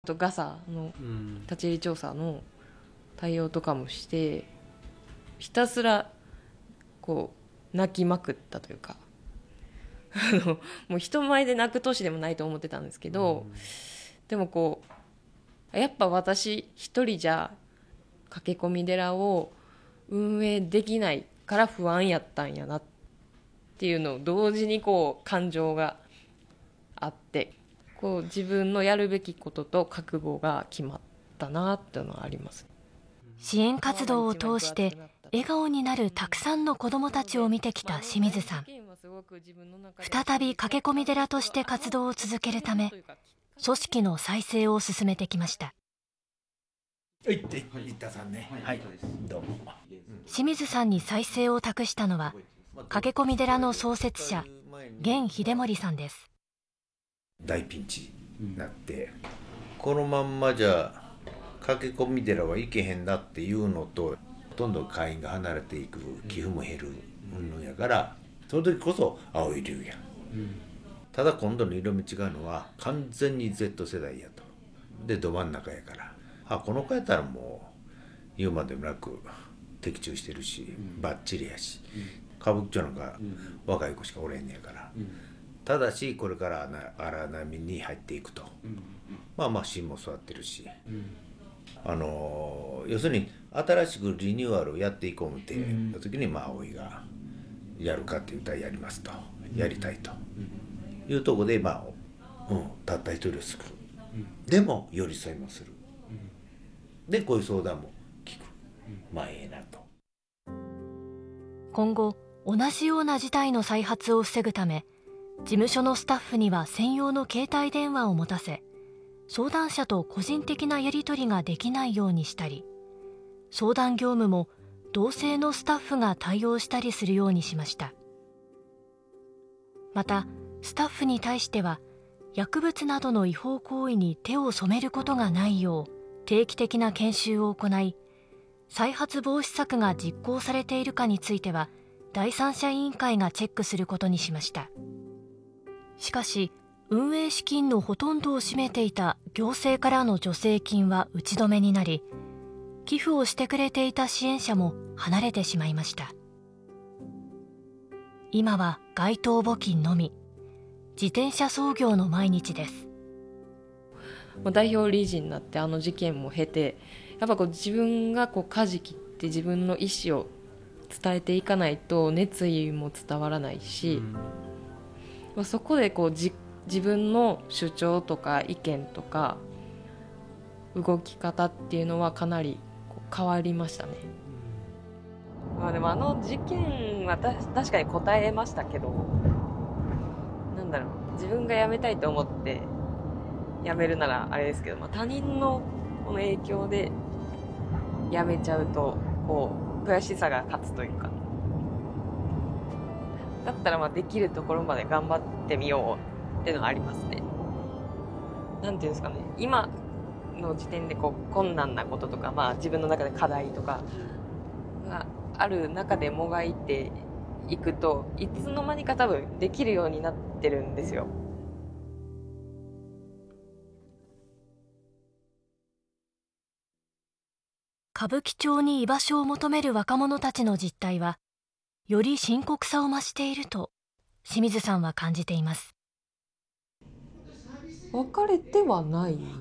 とガサの立ち入り調査の対応とかもして、ひたすらこう泣きまくったというかもう人前で泣く年でもないと思ってたんですけど、でもこうやっぱ私一人じゃ駆け込み寺を運営できないから不安やったんやなっていうのを同時にこう感情があって、こう自分のやるべきことと覚悟が決まったなっていうのはあります。 支援活動を通して笑顔になるたくさんの子どもたちを見てきた清水さん。再び駆け込み寺として活動を続けるため、組織の再生を進めてきました。清水さんに再生を託したのは、駆け込み寺の創設者、源秀盛さんです。 大ピンチになって、このまんまじゃ駆け込み寺はいけへんなっていうのと、どんどん会員が離れていく、寄付も減るのやから、その時こそ青い竜や、ただ今度の色味違うのは完全に Z 世代やと。でど真ん中やから、この子やったらもう言うまでもなく的中してるし、バッチリやし、歌舞伎町なんか若い子しかおれんねやから、ただしこれから荒波に入っていくと、まあ芯も育ってるし、要するに新しくリニューアルをやっていこうっての時に、葵がやるかって言ったらやりますと、やりたいというところで、たった一人を救う、でも寄り添いもする、でこういう相談も聞く、ええなと。 今後同じような事態の再発を防ぐため、事務所のスタッフには専用の携帯電話を持たせ、相談者と個人的なやり取りができないようにしたり、相談業務も同性のスタッフが対応したりするようにしました。またスタッフに対しては、薬物などの違法行為に手を染めることがないよう定期的な研修を行い、再発防止策が実行されているかについては第三者委員会がチェックすることにしました。しかし運営資金のほとんどを占めていた行政からの助成金は打ち止めになり、寄付をしてくれていた支援者も離れてしまいました。今は街頭募金のみ、自転車操業の毎日です。 代表理事になって事件も経て、やっぱ自分が舵切って自分の意思を伝えていかないと熱意も伝わらないし、そこで自分の主張とか意見とか動き方っていうのはかなり変わりましたね。でも事件は確かに答えましたけど、自分が辞めたいと思って辞めるならあれですけど、他人のこの影響で辞めちゃうと悔しさが勝つというか、だったらできるところまで頑張ってみようっていうのはありますね。なんていうんですかね、今の時点で困難なこととか、自分の中で課題とかがある中でもがいていくと、いつの間にか多分できるようになってるんですよ。 歌舞伎町に居場所を求める若者たちの実態はより深刻さを増していると清水さんは感じています。 別れてはないね。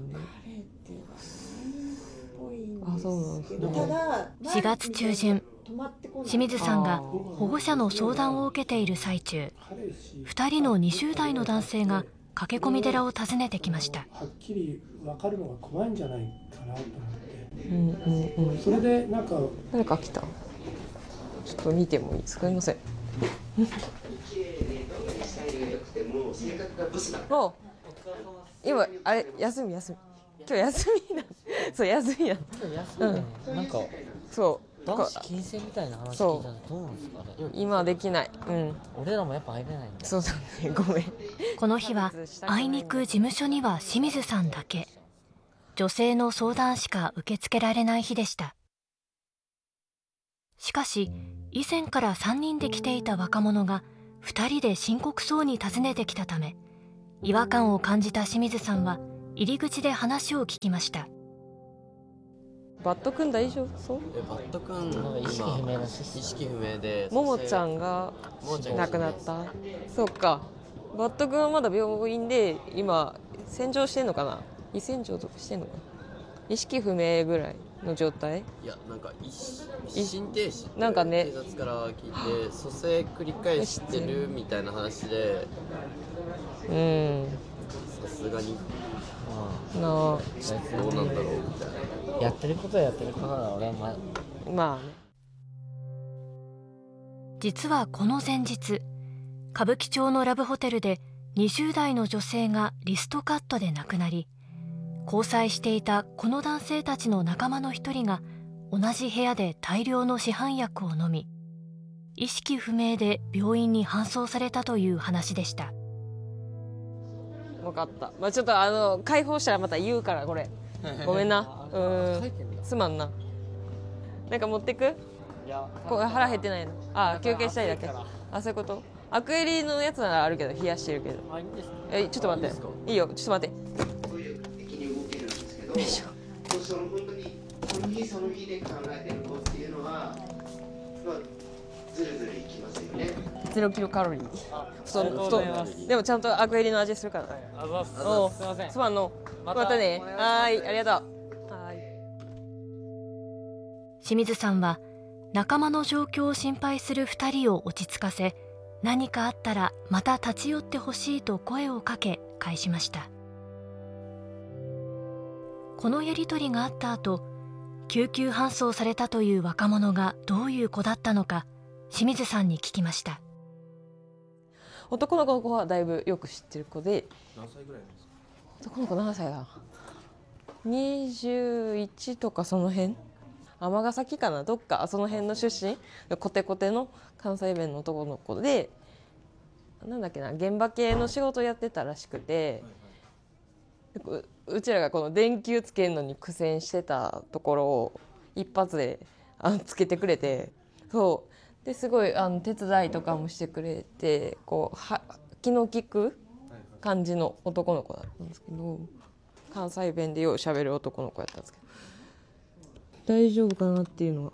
そうなんですね。 4月中旬、清水さんが保護者の相談を受けている最中、2人の20代の男性が駆け込み寺を訪ねてきました。 はっきり分かるのが怖いんじゃないかなと思って、それで誰か来た。ちょっと見てもいいですか？すみません。もう今あれ休み今日休みなそう休みなそう男子禁制みたいな話聞いたらどうなんですかね。 今はできない。 俺らもやっぱ入れないんだ。 そうだね、ごめん。 この日はあいにく事務所には清水さんだけ、女性の相談しか受け付けられない日でした。しかし以前から3人で来ていた若者が2人で深刻そうに訪ねてきたため、違和感を感じた清水さんは入り口で話を聞きました。 バットくん大丈夫そう？ バットくんなんか意識不明らしいっす。 意識不明で、 ももちゃんが亡くなった。そっか。バットくんはまだ病院で今洗浄してんのかな、胃洗浄とかしてんのかな、意識不明ぐらいの状態。 いや、なんか一心停止ってなんかね、 警察から聞いて蘇生繰り返してるみたいな話で、さすがになあ、 どうなんだろうみたいな。 やってることはやってることなら俺はまあね。 実はこの前日、歌舞伎町のラブホテルで20代の女性がリストカットで亡くなり、交際していたこの男性たちの仲間の一人が同じ部屋で大量の市販薬を飲み、意識不明で病院に搬送されたという話でした。 分かった、まあ、ちょっと解放したらまた言うから、これごめんな。すまんな。なんか持ってく？これ腹減ってないの？休憩したいだけ。そういうこと。アクエリのやつならあるけど、冷やしてるけど。ちょっと待って。いいよ、ちょっと待って。よいしょ。 その本当にその日その日で考えてる子っていうのは、まあ、ずるずるいきますよね。 0キロカロリー。でもちゃんとアクエリの味するから。すいません。すまんの。またね。はい、ありがとう。はい。 清水さんは仲間の状況を心配する2人を落ち着かせ、何かあったらまた立ち寄ってほしいと声をかけ返しました。このやり取りがあった後、救急搬送されたという若者がどういう子だったのか清水さんに聞きました。 男の子の子はだいぶよく知ってる子で。 何歳ぐらいですか？ 男の子何歳だ、21とかその辺、尼崎かな、どっかその辺の出身、コテコテの関西弁の男の子で、なんだっけな、現場系の仕事やってたらしくて、うちらがこの電球つけるのに苦戦してたところを一発でつけてくれて、そうですごい手伝いとかもしてくれて、こう気の利く感じの男の子だったんですけど、関西弁でよう喋る男の子やったんですけど、大丈夫かなっていうのは。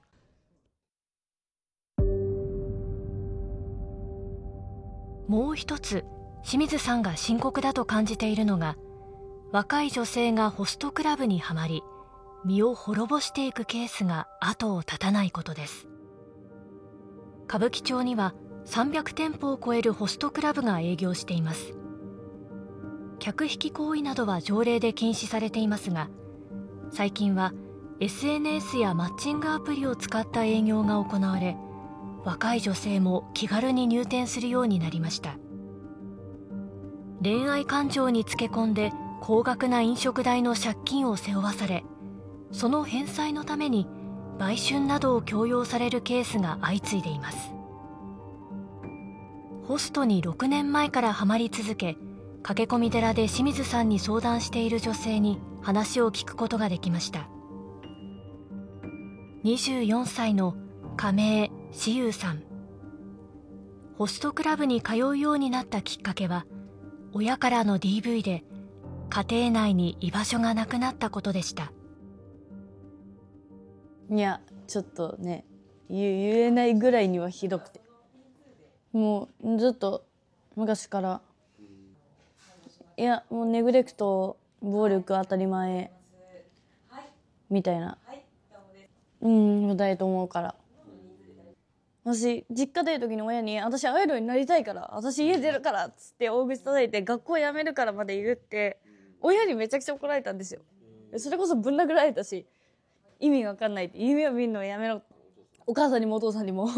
もう一つ清水さんが深刻だと感じているのが、若い女性がホストクラブにはまり身を滅ぼしていくケースが後を絶たないことです。歌舞伎町には300店舗を超えるホストクラブが営業しています。客引き行為などは条例で禁止されていますが、最近は SNS やマッチングアプリを使った営業が行われ、若い女性も気軽に入店するようになりました。恋愛感情につけ込んで高額な飲食代の借金を背負わされ、その返済のために売春などを強要されるケースが相次いでいます。ホストに6年前からハマり続け、駆け込み寺で清水さんに相談している女性に話を聞くことができました。24歳の亀井紫優さん。ホストクラブに通うようになったきっかけは、親からの DV で家庭内に居場所がなくなったことでした。 いや、ちょっとね、言えないぐらいにはひどくて、もうずっと昔から、いや、もうネグレクト、暴力当たり前みたいなだいと思うから、私実家出る時に親に、私アイドルになりたいから、私家出るからっつって大口叩いて、学校辞めるからまで言って親にめちゃくちゃ怒られたんですよ。それこそぶん殴られたし、意味わかんないって、夢を見るのをやめろ、お母さんにもお父さんにも。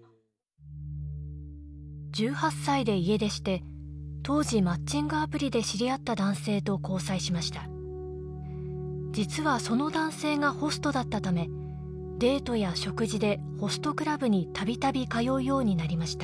18歳で家出して、当時マッチングアプリで知り合った男性と交際しました。実はその男性がホストだったため、デートや食事でホストクラブにたびたび通うようになりました。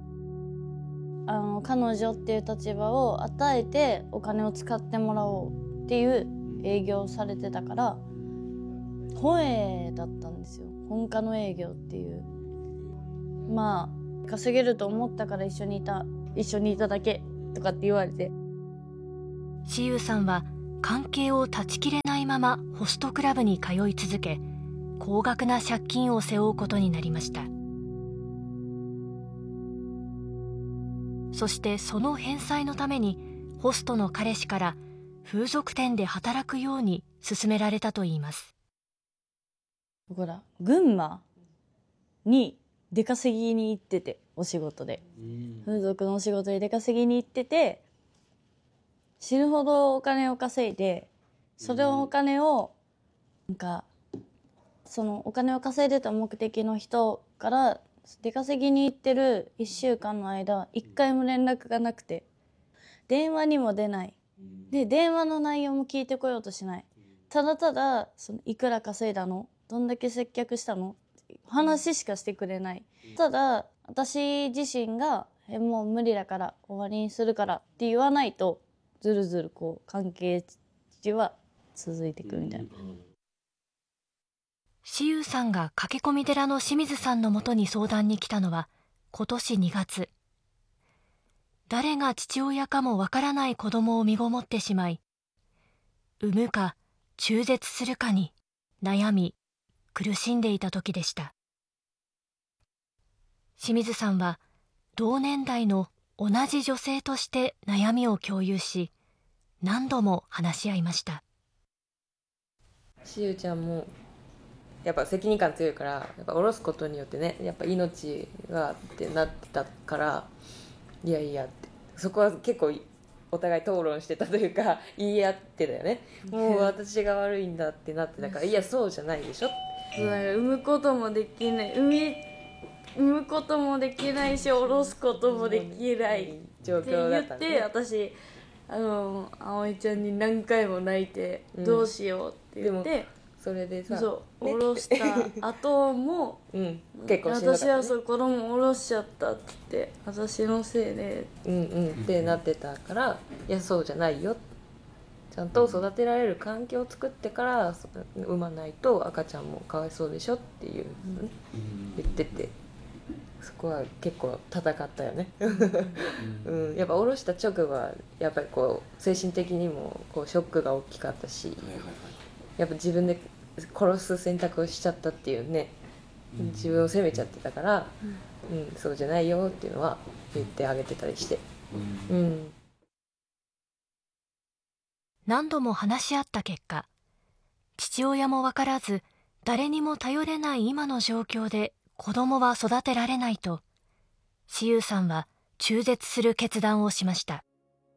彼女っていう立場を与えてお金を使ってもらおうっていう営業をされてたから、本営だったんですよ。本家の営業っていう。まあ稼げると思ったから一緒にいただけとかって言われて。 紫優さんは関係を断ち切れないままホストクラブに通い続け、高額な借金を背負うことになりました。そしてその返済のためにホストの彼氏から風俗店で働くように勧められたといいます。 ほら、群馬に出稼ぎに行ってて、お仕事で、風俗のお仕事で出稼ぎに行ってて、死ぬほどお金を稼いで、それをお金をなんかそのお金を稼いでた目的の人から出稼ぎに行ってる1週間の間1回も連絡がなくて、電話にも出ないで、電話の内容も聞いてこようとしない、ただただそのいくら稼いだの、どんだけ接客したの、話しかしてくれない。ただ私自身がもう無理だから終わりにするからって言わないと、ずるずるこう関係値は続いていくみたいな。 紫幽さんが駆け込み寺の清水さんのもとに相談に来たのは今年2月。誰が父親かもわからない子供を身ごもってしまい、産むか中絶するかに悩み苦しんでいた時でした。清水さんは同年代の同じ女性として悩みを共有し、何度も話し合いました。 しゆちゃんもやっぱ責任感強いから、やっぱ下ろすことによってね、やっぱ命がってなってたから、いやいやって、そこは結構お互い討論してたというか、言い合ってだよね。もう私が悪いんだってなってたから、いやそうじゃないでしょ。 産むこともできない、産むこともできないし、下ろすこともできない状況だったって言って、私葵ちゃんに何回も泣いて、どうしようって言って、 それでさ、 そう下ろした後も、 結構しんどかった、ね、 私はそう子供下ろしちゃったって言って、私のせいでってなってたから、いやそうじゃないよ、ちゃんと育てられる環境を作ってから産まないと赤ちゃんもかわいそうでしょっていう、言ってて、そこは結構戦ったよね、やっぱ下ろした直後はやっぱりこう精神的にもこうショックが大きかったし、やっぱ自分で殺す選択をしちゃったっていうね、自分を責めちゃってたから、そうじゃないよっていうのは言ってあげてたりして、 何度も話し合った結果、父親も分からず誰にも頼れない今の状況で子供は育てられないと、紫幽さんは中絶する決断をしました。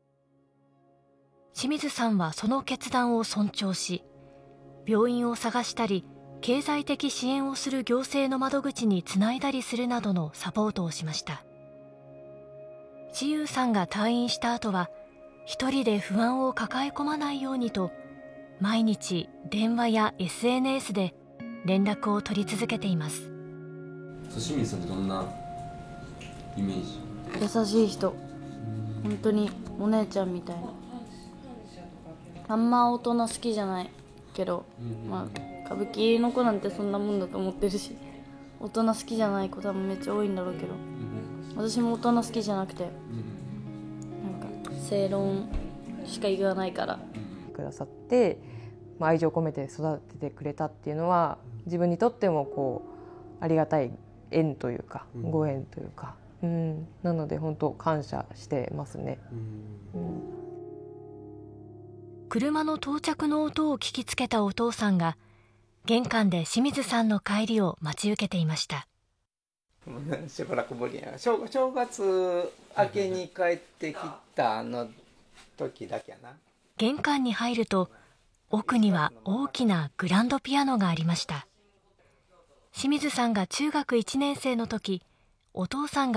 清水さんはその決断を尊重し、病院を探したり経済的支援をする行政の窓口につないだりするなどのサポートをしました。紫幽さんが退院した後は一人で不安を抱え込まないようにと、毎日電話や SNS で連絡を取り続けています。 清水さんってどんなイメージ？ 優しい人、本当にお姉ちゃんみたいな。あんま大人好きじゃないけど、歌舞伎の子なんてそんなもんだと思ってるし、大人好きじゃない子多分めっちゃ多いんだろうけど、私も大人好きじゃなくて、なんか正論しか言わないからくださって、愛情込めて育ててくれたっていうのは、自分にとってもこうありがたい縁というか、ご縁というか、なので本当感謝してますね。 車の到着の音を聞きつけたお父さんが玄関で清水さんの帰りを待ち受けていました。 しばらくぶりや、正月明けに帰ってきた時だけやな。 玄関に入ると奥には大きなグランドピアノがありました。清水さんが中学1年生の時、お父さんが